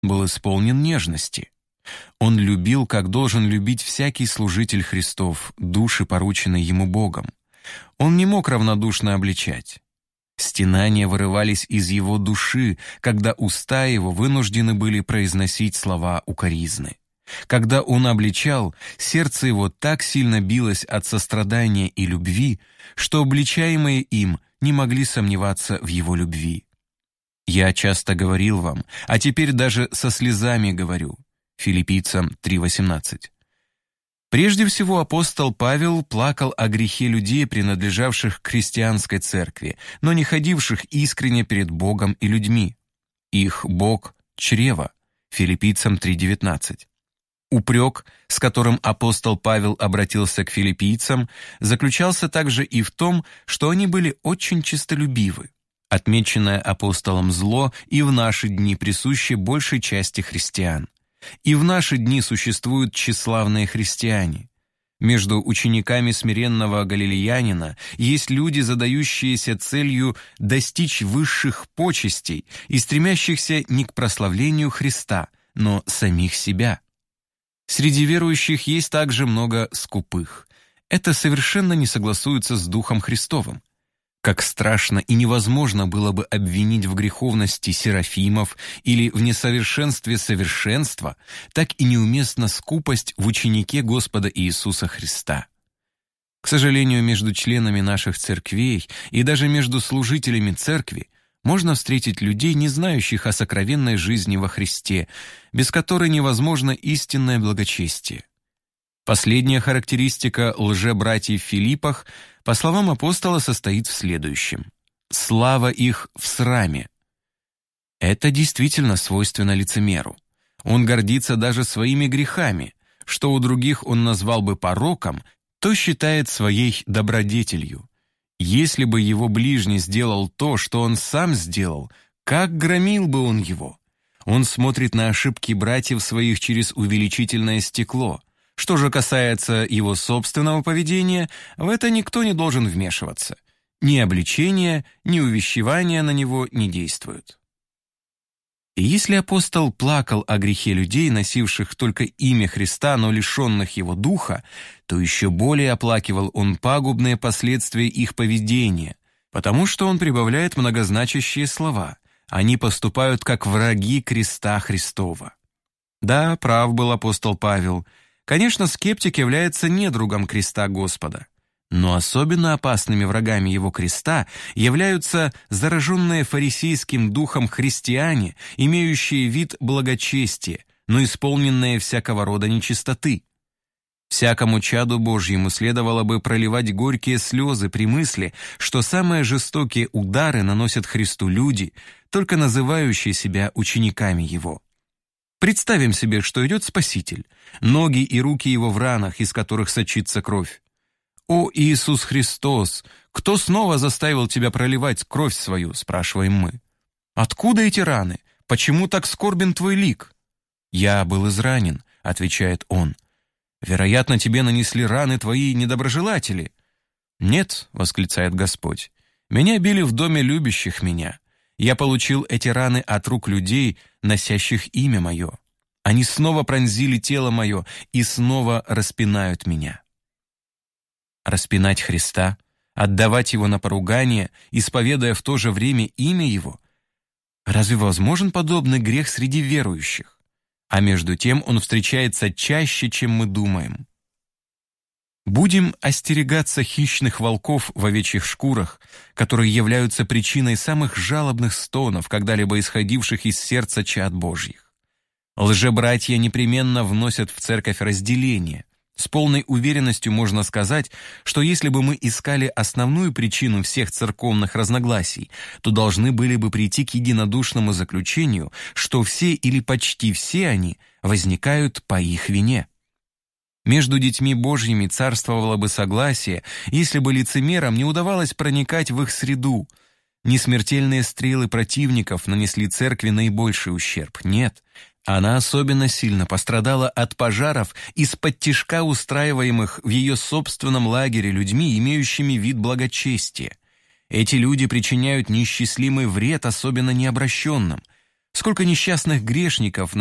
был исполнен нежности. Он любил, как должен любить всякий служитель Христов, души, порученные ему Богом. Он не мог равнодушно обличать. Стенания вырывались из его души, когда уста его вынуждены были произносить слова укоризны. Когда он обличал, сердце его так сильно билось от сострадания и любви, что обличаемые им не могли сомневаться в его любви. «Я часто говорил вам, а теперь даже со слезами говорю». Филиппийцам 3:18. Прежде всего апостол Павел плакал о грехе людей, принадлежавших к христианской церкви, но не ходивших искренне перед Богом и людьми. Их Бог – чрево. Филиппийцам 3:19. Упрек, с которым апостол Павел обратился к филиппийцам, заключался также и в том, что они были очень честолюбивы. Отмеченное апостолом зло и в наши дни присуще большей части христиан. И в наши дни существуют тщеславные христиане. Между учениками смиренного галилеянина есть люди, задающиеся целью достичь высших почестей и стремящихся не к прославлению Христа, но самих себя. Среди верующих есть также много скупых. Это совершенно не согласуется с Духом Христовым. Как страшно и невозможно было бы обвинить в греховности серафимов или в несовершенстве совершенства, так и неуместна скупость в ученике Господа Иисуса Христа. К сожалению, между членами наших церквей и даже между служителями церкви можно встретить людей, не знающих о сокровенной жизни во Христе, без которой невозможно истинное благочестие. Последняя характеристика лжебратьев в Филиппах, по словам апостола, состоит в следующем: слава их в сраме. Это действительно свойственно лицемеру. Он гордится даже своими грехами, что у других он назвал бы пороком, то считает своей добродетелью. Если бы его ближний сделал то, что он сам сделал, как громил бы он его? Он смотрит на ошибки братьев своих через увеличительное стекло. Что же касается его собственного поведения, в это никто не должен вмешиваться. Ни обличение, ни увещевания на него не действуют. И если апостол плакал о грехе людей, носивших только имя Христа, но лишенных его духа, то еще более оплакивал он пагубные последствия их поведения, потому что он прибавляет многозначащие слова. Они поступают как враги креста Христова. Да, прав был апостол Павел. Конечно, скептик является недругом креста Господа. Но особенно опасными врагами его креста являются зараженные фарисейским духом христиане, имеющие вид благочестия, но исполненные всякого рода нечистоты. Всякому чаду Божьему следовало бы проливать горькие слезы при мысли, что самые жестокие удары наносят Христу люди, только называющие себя учениками Его. Представим себе, что идет Спаситель, ноги и руки Его в ранах, из которых сочится кровь. «О, Иисус Христос, кто снова заставил тебя проливать кровь свою?» – спрашиваем мы. «Откуда эти раны? Почему так скорбен твой лик?» «Я был изранен», – отвечает он. «Вероятно, тебе нанесли раны твои недоброжелатели». «Нет», – восклицает Господь, – «меня били в доме любящих меня. Я получил эти раны от рук людей, носящих имя мое. Они снова пронзили тело мое и снова распинают меня». Распинать Христа, отдавать Его на поругание, исповедуя в то же время имя Его? Разве возможен подобный грех среди верующих? А между тем он встречается чаще, чем мы думаем. Будем остерегаться хищных волков в овечьих шкурах, которые являются причиной самых жалобных стонов, когда-либо исходивших из сердца чад Божьих. Лжебратья непременно вносят в церковь разделение. С полной уверенностью можно сказать, что если бы мы искали основную причину всех церковных разногласий, то должны были бы прийти к единодушному заключению, что все или почти все они возникают по их вине. Между детьми Божьими царствовало бы согласие, если бы лицемерам не удавалось проникать в их среду. Не смертельные стрелы противников нанесли церкви наибольший ущерб, нет. Она особенно сильно пострадала от пожаров из-под тишка, устраиваемых в ее собственном лагере людьми, имеющими вид благочестия. Эти люди причиняют неисчислимый вред, особенно необращенным. Сколько несчастных грешников